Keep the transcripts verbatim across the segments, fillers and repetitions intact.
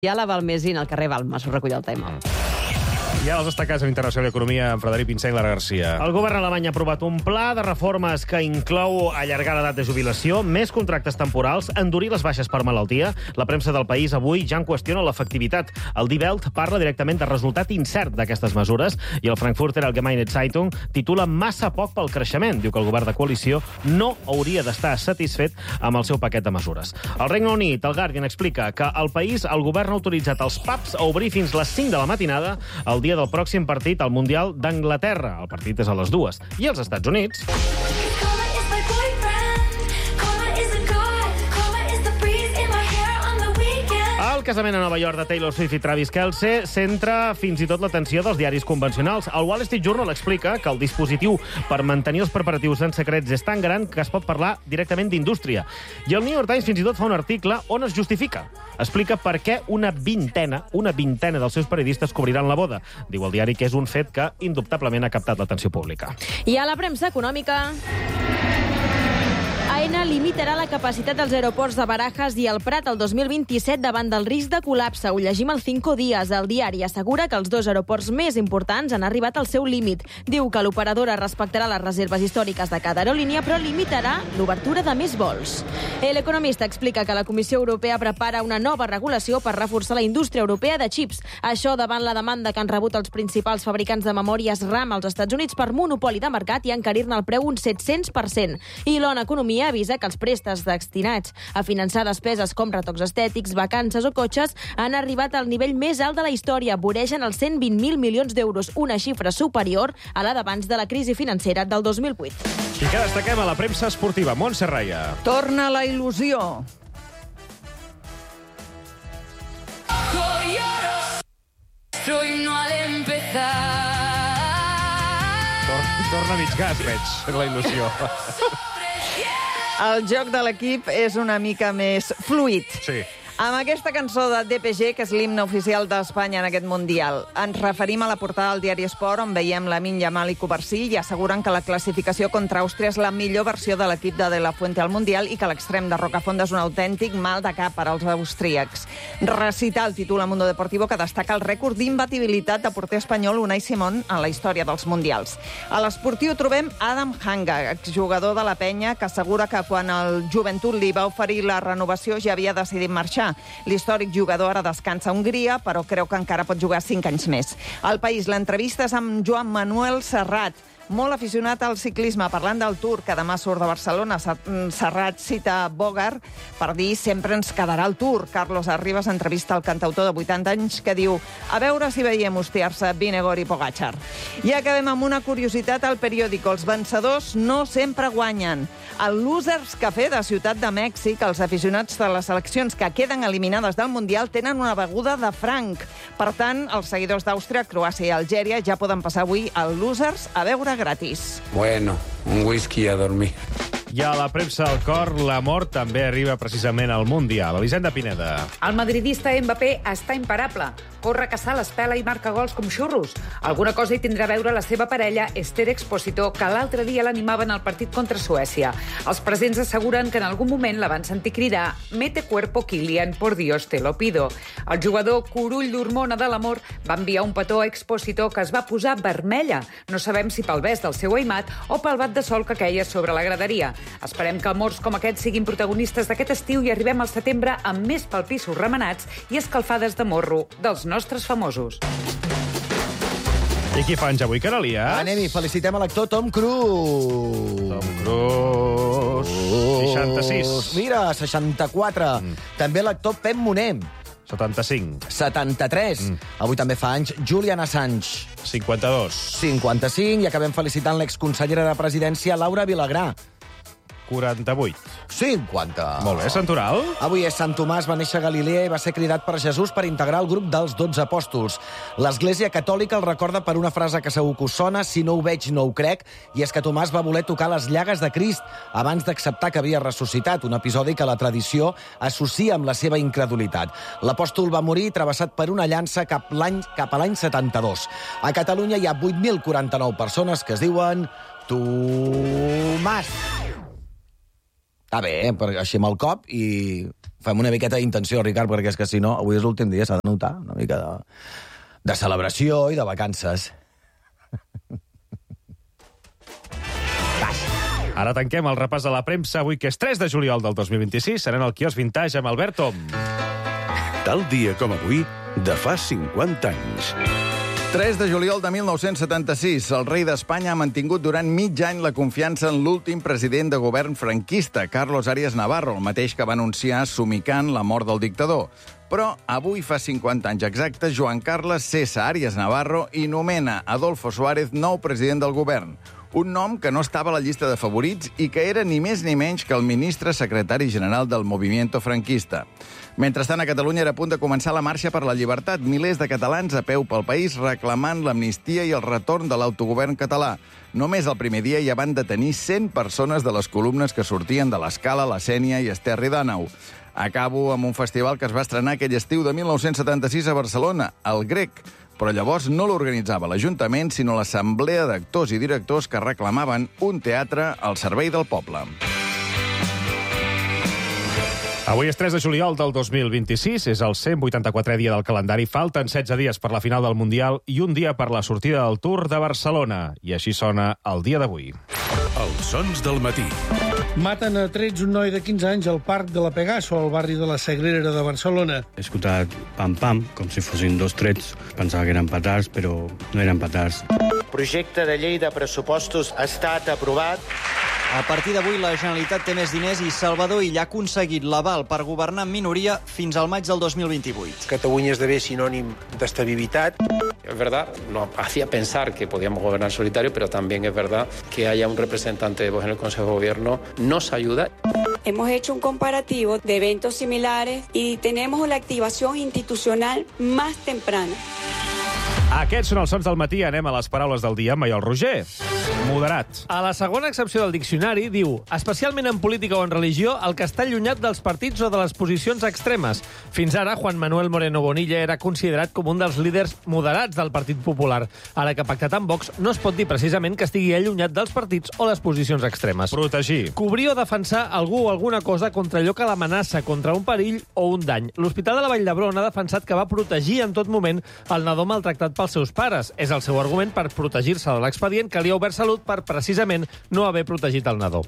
I a la Balmesina, al carrer Balmes, us recull el tema. I ara els destacats en Internacional d'Economia amb Frederic Pinsent i Lara Garcia. El govern alemany ha aprovat un pla de reformes que inclou allargar l'edat de jubilació, més contractes temporals, endurir les baixes per malaltia. La premsa del país avui ja en qüestiona l'efectivitat. El Die Welt parla directament de resultat incert d'aquestes mesures i el Frankfurter Allgemeine Zeitung titula massa poc pel creixement. Diu que el govern de coalició no hauria d'estar satisfet amb el seu paquet de mesures. Al Regne Unit, el Guardian explica que al país el govern ha autoritzat els pubs a obrir fins les cinc de la matinada el dia del pròxim partit al Mundial d'Anglaterra. El partit és a les dues. I als Estats Units... El casament a Nova York de Taylor Swift i Travis Kelce centra fins i tot l'atenció dels diaris convencionals. El Wall Street Journal explica que el dispositiu per mantenir els preparatius en secrets és tan gran que es pot parlar directament d'indústria. I el New York Times fins i tot fa un article on es justifica. Explica per què una vintena, una vintena dels seus periodistes cobriran la boda. Diu el diari que és un fet que indubtablement ha captat l'atenció pública. I a la premsa econòmica... Aena limitarà la capacitat dels aeroports de Barajas i el Prat el dos mil vint-i-set davant del risc de col·lapse. Ho llegim al Cinco Días. El diari assegura que els dos aeroports més importants han arribat al seu límit. Diu que l'operadora respectarà les reserves històriques de cada aerolínia, però limitarà l'obertura de més vols. L'economista explica que la Comissió Europea prepara una nova regulació per reforçar la indústria europea de xips. Això davant la demanda que han rebut els principals fabricants de memòries RAM als Estats Units per monopoli de mercat i encarir-ne el preu un set-cents per cent. I l'ONU Economia avisa que els préstecs destinats a finançar despeses com retocs estètics, vacances o cotxes han arribat al nivell més alt de la història, voregen els cent vint mil milions d'euros, una xifra superior a la d'abans de la crisi financera del dos mil vuit. I que destaquem a la premsa esportiva. Montse Raya. Torna la il·lusió. Torna mig gas, veig, la il·lusió. El joc de l'equip és una mica més fluid. Sí. Amb aquesta cançó de D P G, que és l'himne oficial d'Espanya en aquest Mundial, ens referim a la portada del diari Esport, on veiem Lamine Yamal i Covarsí, i asseguren que la classificació contra Àustria és la millor versió de l'equip de De La Fuente al Mundial i que l'extrem de Rocafonda és un autèntic mal de cap per als austríacs. Recital titula Mundo Deportivo, que destaca el rècord d'imbatibilitat de porter espanyol Unai Simón en la història dels Mundials. A l'Esportiu trobem Adam Hanga, exjugador de la Penya, que assegura que quan el Joventut li va oferir la renovació ja havia decidit marxar. L'històric jugador ara descansa a Hongria, però creu que encara pot jugar cinc anys més. Al País, l'entrevista és amb Joan Manuel Serrat, molt aficionat al ciclisme, parlant del Tour, que demà surt de Barcelona. Serrat cita Bogart per dir sempre ens quedarà el Tour. Carlos Arribas entrevista el cantautor de vuitanta anys que diu a veure si veiem hostiar-se Vingegaard i Pogačar. I acabem amb una curiositat al periòdico. Els vencedors no sempre guanyen. Al Losers Café de Ciutat de Mèxic, els aficionats de les seleccions que queden eliminades del Mundial tenen una beguda de franc. Per tant, els seguidors d'Àustria, Croàcia i Algèria ja poden passar avui al Losers a veure gratis. Bueno, un whisky a dormir. I a la premsa al cor, l'amor també arriba precisament al Mundial. Elisenda Pineda. El madridista Mbappé està imparable. Corre, caçar, l'espela i marca gols com xurros. Alguna cosa hi tindrà a veure la seva parella, Esther Exposito, que l'altre dia l'animava en el partit contra Suècia. Els presents asseguren que en algun moment la van sentir cridar «Mete cuerpo, Kylian, por Dios te lo pido». El jugador Curull d'Hormona de l'Amor va enviar un petó a Exposito que es va posar vermella. No sabem si pel bes del seu aimat o pel bat de sol que queia sobre la graderia. Esperem que amors com aquests siguin protagonistes d'aquest estiu i arribem al setembre amb més palpissos remenats i escalfades de morro dels nostres famosos. I qui fa anys avui, Carolias? Anem-hi, felicitem a l'actor Tom Cruise. Tom Cruise. seixanta-sis. Mira, seixanta-quatre. Mm. També l'actor Pep Moner. setanta-cinc. setanta-tres. Mm. Avui també fa anys Julian Assange. cinquanta-dos. cinquanta-cinc. I acabem felicitant l'exconsellera de Presidència, Laura Vilagrà. quaranta-vuit. cinquanta. Molt bé, Santoral. Avui és Sant Tomàs, va néixer a Galilea i va ser cridat per Jesús per integrar el grup dels dotze apòstols. L'Església Catòlica el recorda per una frase que segur que us sona, si no ho veig no ho crec, i és que Tomàs va voler tocar les llagues de Crist abans d'acceptar que havia ressuscitat, un episodi que la tradició associa amb la seva incredulitat. L'apòstol va morir travessat per una llança cap, l'any, cap a l'any setanta-dos. A Catalunya hi ha vuit mil quaranta-nou persones que es diuen Tomàs. Està bé, perquè així amb el cop i fem una miqueta d'intenció, Ricard, perquè és que si no, avui és l'últim dia, s'ha de notar una mica de, de celebració i de vacances. Ara tanquem el repàs de la premsa avui, que és tres de juliol del dos mil vint-i-sis. Serà en el quiosc Vintage amb Albert Tom. Tal dia com avui, de fa cinquanta anys. tres de juliol de mil nou-cents setanta-sis. El rei d'Espanya ha mantingut durant mig any la confiança en l'últim president de govern franquista, Carlos Arias Navarro, el mateix que va anunciar somicant la mort del dictador. Però avui fa cinquanta anys exactes, Joan Carles cessa Arias Navarro i nomena Adolfo Suárez nou president del govern. Un nom que no estava a la llista de favorits i que era ni més ni menys que el ministre secretari general del Movimiento Franquista. Mentrestant, a Catalunya era a punt de començar la marxa per la llibertat. Milers de catalans a peu pel país reclamant l'amnistia i el retorn de l'autogovern català. Només el primer dia ja van detenir cent persones de les columnes que sortien de l'Escala, la Sénia i Esterri d'Àneu. Acabo amb un festival que es va estrenar aquell estiu de mil nou-cents setanta-sis a Barcelona, el Grec. Però llavors no l'organitzava l'Ajuntament, sinó l'Assemblea d'Actors i Directors que reclamaven un teatre al servei del poble. Avui és tres de juliol del dos mil vint-i-sis, és el cent vuitanta-quatrè dia del calendari. Falten setze dies per la final del Mundial i un dia per la sortida del Tour de Barcelona. I així sona el dia d'avui. Els sons del matí. Maten a trets un noi de quinze anys al Parc de la Pegaso, al barri de la Sagrera de Barcelona. He escoltat pam-pam, com si fossin dos trets. Pensava que eren petards, però no eren petards. Projecte de llei de pressupostos ha estat aprovat. A partir d'avui, la Generalitat té més diners i Salvador Illa ha aconseguit l'aval per governar en minoria fins al maig del dos mil vint-i-vuit. Catalunya esdevé sinònim d'estabilitat. Es verdad, nos hacía pensar que podíamos gobernar solitario, pero también es verdad que haya un representante de Vox en el Consejo de Gobierno nos ayuda. Hemos hecho un comparativo de eventos similares y tenemos la activación institucional más temprana. Aquests són els sons del matí. Anem a les paraules del dia amb Maiol Roger. Moderat. A la segona accepció del diccionari diu, especialment en política o en religió, el que està allunyat dels partits o de les posicions extremes. Fins ara, Juan Manuel Moreno Bonilla era considerat com un dels líders moderats del Partit Popular. Ara que ha pactat amb Vox, no es pot dir precisament que estigui allunyat dels partits o les posicions extremes. Protegir. Cobrir o defensar algú o alguna cosa contra allò que l'amenaça, contra un perill o un dany. L'Hospital de la Vall d'Hebron ha defensat que va protegir en tot moment el nadó maltractat pels seus pares. És el seu argument per protegir-se de l'expedient que li ha obert Salut per precisament no haver protegit el nadó.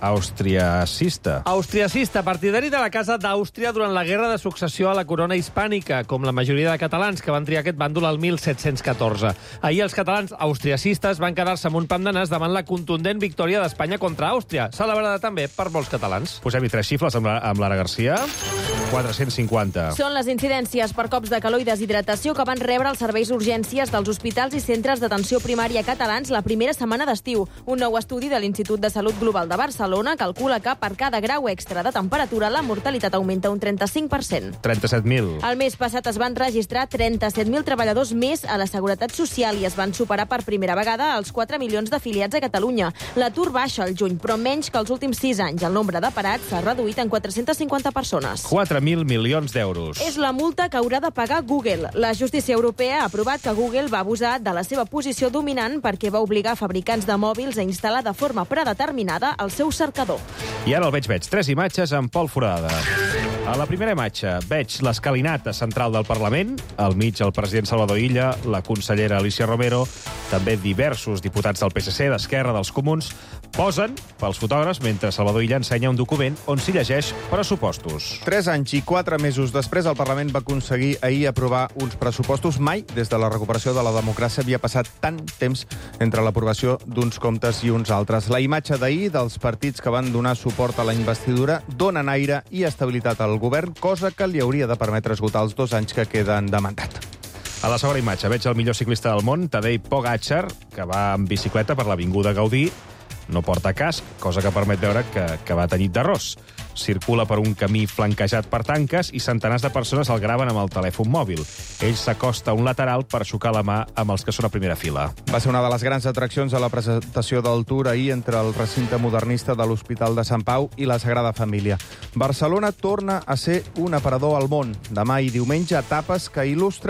Austriacista. Austriacista, partidari de la Casa d'Àustria durant la Guerra de Successió a la corona hispànica, com la majoria de catalans que van triar aquest bàndol al mil set-cents catorze. Ahir els catalans austriacistes van quedar-se amb un pam de nas davant la contundent victòria d'Espanya contra Àustria, celebrada també per molts catalans. Posem-hi tres xifres amb Lara Garcia. quatre-cents cinquanta. Són les incidències per cops de calor i deshidratació que van rebre els serveis d'urgències dels hospitals i centres d'atenció primària catalans la primera setmana d'estiu. Un nou estudi de l'Institut de Salut Global de Barcelona calcula que per cada grau extra de temperatura la mortalitat augmenta un trenta-cinc per cent. trenta-set mil. El mes passat es van registrar trenta-set mil treballadors més a la Seguretat Social i es van superar per primera vegada els quatre milions d'afiliats a Catalunya. L'atur baixa al juny, però menys que els últims sis anys. El nombre de parats s'ha reduït en quatre-cents cinquanta persones. quatre mil milions d'euros. És la multa que haurà de pagar Google. La justícia europea ha aprovat que Google va abusar de la seva posició dominant perquè va obligar fabricants de mòbils a instal·lar de forma predeterminada el seu cercador. I ara el veig, veig. Tres imatges amb Pol Forada. A la primera imatge veig l'escalinata central del Parlament, al mig el president Salvador Illa, la consellera Alicia Romero, també diversos diputats del P S C, d'Esquerra, dels Comuns, posen pels fotògrafs mentre Salvador Illa ensenya un document on s'hi llegeix pressupostos. Tres anys i quatre mesos després, el Parlament va aconseguir ahir aprovar uns pressupostos. Mai, des de la recuperació de la democràcia, havia passat tant temps entre l'aprovació d'uns comptes i uns altres. La imatge d'ahir dels partits que van donar suport a la investidura donen aire i estabilitat al govern, cosa que li hauria de permetre esgotar els dos anys que queden de mandat. A la segona imatge veig el millor ciclista del món, Tadej Pogačar, que va en bicicleta per l'Avinguda Gaudí. No porta casc, cosa que permet veure que, que va tenyit d'arròs. Circula per un camí flanquejat per tanques i centenars de persones el graven amb el telèfon mòbil. Ell s'acosta a un lateral per xocar la mà amb els que són a primera fila. Va ser una de les grans atraccions a la presentació del Tour ahir entre el recinte modernista de l'Hospital de Sant Pau i la Sagrada Família. Barcelona torna a ser un aparador al món. Demà i diumenge, etapes que il·lustren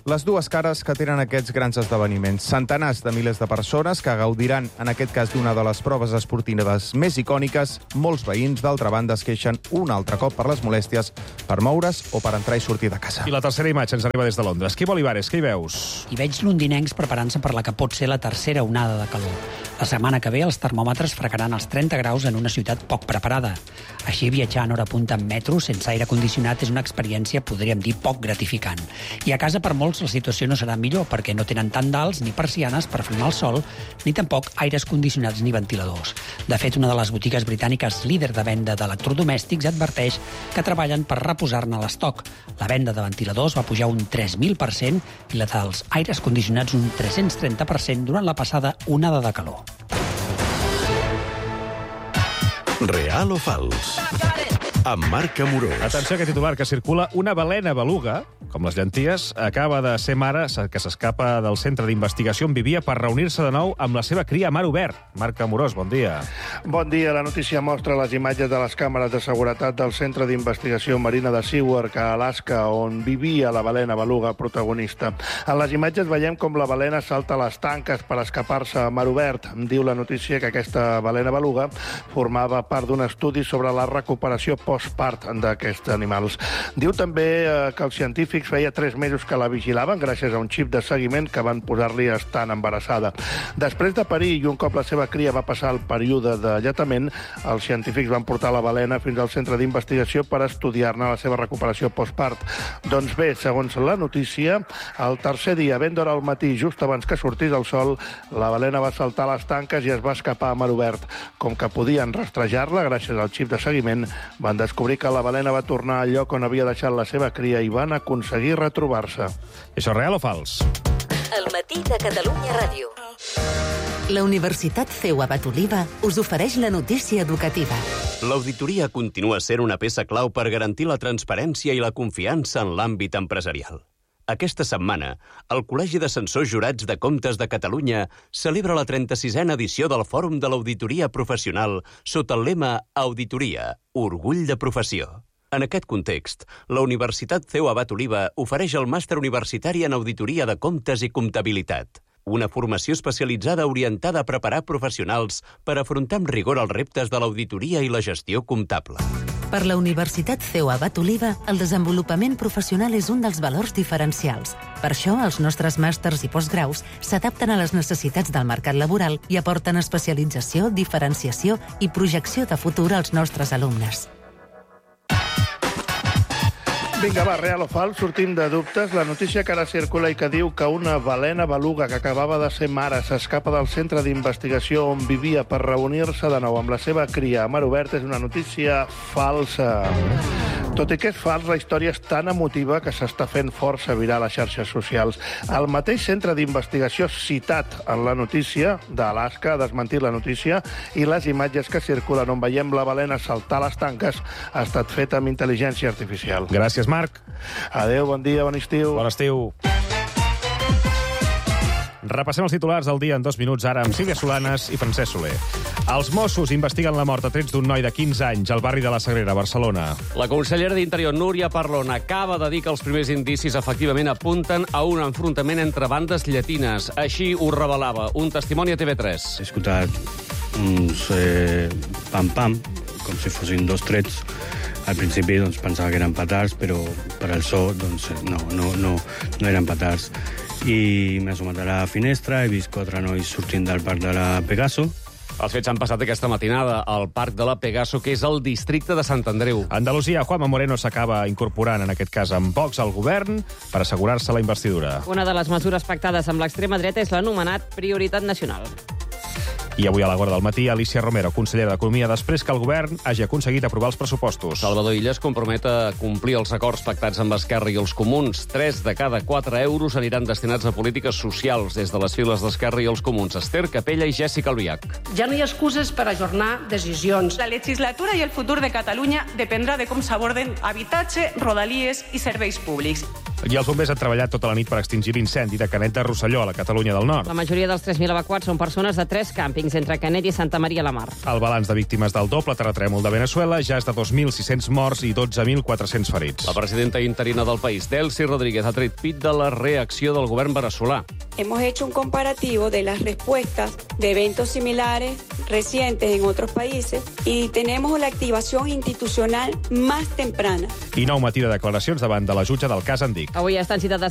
les dues cares que tenen aquests grans esdeveniments. Centenars de milers de persones que gaudiran, en aquest cas, d'una de les proves esportives més icòniques. Molts veïns, d'altra banda, es queixen un altre cop per les molèsties per moure's o per entrar i sortir de casa. I la tercera imatge ens arriba des de Londres. Quico Olivares, què hi veus? Hi veig londinencs preparant-se per la que pot ser la tercera onada de calor. La setmana que ve els termòmetres fregaran els trenta graus en una ciutat poc preparada. Així, viatjar en hora punta en metro sense aire condicionat és una experiència, podríem dir, poc gratificant. I a casa, per molts, la situació no serà millor, perquè no tenen tant d'alts ni persianes per frenar el sol, ni tampoc aires condicionats ni ventiladors. De fet, una de les botigues britàniques líder de venda d'electrodomèstics adverteix que treballen per reposar-ne l'estoc. La venda de ventiladors va pujar un tres mil per cent i la dels aires condicionats un tres-cents trenta per cent durant la passada onada de calor. Real o fals? Amb Marc Amorós. Atenció a aquest titular, que circula una balena beluga, com les llenties, acaba de ser mare que s'escapa del centre d'investigació on vivia per reunir-se de nou amb la seva cria a mar obert. Marc Amorós, bon dia. Bon dia. La notícia mostra les imatges de les càmeres de seguretat del centre d'investigació marina de Seward, a Alaska, on vivia la balena beluga protagonista. En les imatges veiem com la balena salta les tanques per escapar-se a mar obert. Diu la notícia que aquesta balena beluga formava part d'un estudi sobre la recuperació postpart d'aquests animals. Diu també eh, que els científics feia tres mesos que la vigilaven gràcies a un xip de seguiment que van posar-li estant embarassada. Després de parir i un cop la seva cria va passar el període d'alletament, els científics van portar la balena fins al centre d'investigació per estudiar-ne la seva recuperació postpart. Doncs bé, segons la notícia, el tercer dia, ben d'hora al matí, just abans que sortís el sol, la balena va saltar les tanques i es va escapar a mar obert. Com que podien rastrejar-la gràcies al xip de seguiment, van descobrir que la balena va tornar al lloc on havia deixat la seva cria i van aconseguir retrobar-se. Això és real o fals? El matí de Catalunya Ràdio. La Universitat C E U Abat Oliva us ofereix la notícia educativa. L'auditoria continua sent una peça clau per garantir la transparència i la confiança en l'àmbit empresarial. Aquesta setmana, el Col·legi d'Ascensors Jurats de Comptes de Catalunya celebra la trenta-sisena edició del Fòrum de l'Auditoria Professional sota el lema Auditoria, orgull de professió. En aquest context, la Universitat C E U Abat Oliva ofereix el màster universitari en Auditoria de Comptes i Comptabilitat, una formació especialitzada orientada a preparar professionals per afrontar amb rigor els reptes de l'auditoria i la gestió comptable. Per la Universitat C E U Abat Oliva, el desenvolupament professional és un dels valors diferencials. Per això, els nostres màsters i postgraus s'adapten a les necessitats del mercat laboral i aporten especialització, diferenciació i projecció de futur als nostres alumnes. Vinga, va, real o fals, sortim de dubtes. La notícia que ara circula i que diu que una balena beluga que acabava de ser mare s'escapa del centre d'investigació on vivia per reunir-se de nou amb la seva cria a mar obert és una notícia falsa. Tot i que és fals, la història és tan emotiva que s'està fent força viral a les xarxes socials. El mateix centre d'investigació citat en la notícia d'Alaska ha desmentit la notícia i les imatges que circulen on veiem la balena saltar les tanques ha estat feta amb intel·ligència artificial. Gràcies, Marc. Adéu, bon dia, bon estiu. Bon estiu. Repassem els titulars del dia en dos minuts, ara amb Sílvia Solanes i Francesc Soler. Els Mossos investiguen la mort a trets d'un noi de quinze anys al barri de la Sagrera, Barcelona. La consellera d'Interior, Núria Parlon, acaba de dir que els primers indicis efectivament apunten a un enfrontament entre bandes llatines. Així ho revelava un testimoni a T V tres. He escoltat uns eh, pam-pam, com si fossin dos trets. Al principi doncs, pensava que eren petards, però per al so doncs, no, no, no, no eren petards. I m'he assomat a la finestra, he vist quatre nois sortint del parc de la Pegaso. Els fets han passat aquesta matinada al parc de la Pegaso, que és el districte de Sant Andreu. Andalusia, Juanma Moreno s'acaba incorporant, en aquest cas amb Vox, al govern per assegurar-se la investidura. Una de les mesures pactades amb l'extrema dreta és l'anomenat Prioritat Nacional. I avui a la Guarda del Matí, Alicia Romero, consellera d'Economia, després que el govern hagi aconseguit aprovar els pressupostos. Salvador Illa es compromet a complir els acords pactats amb Esquerra i els Comuns. Tres de cada quatre euros aniran destinats a polítiques socials des de les files d'Esquerra i els Comuns. Esther Capella i Jèssica Albiach. Ja no hi ha excuses per ajornar decisions. La legislatura i el futur de Catalunya dependrà de com s'aborden habitatge, rodalies i serveis públics. I els bombers han treballat tota la nit per extingir l'incendi de Canet de Rosselló, a la Catalunya del Nord. La majoria dels tres mil evacuats són persones de tres càmpings entre Canet i Santa Maria la Mar. El balanç de víctimes del doble terratrèmol de Veneçuela ja és de dos mil sis-cents morts i dotze mil quatre-cents ferits. La presidenta interina del país, Delcy Rodríguez, ha tret pit de la reacció del govern veneçolà. Hemos hecho un comparativo de las respuestas de eventos similares recientes en otros países y tenemos la activación institucional más temprana. I nou matí de declaracions davant de la jutge del cas Andic. Avui estan citades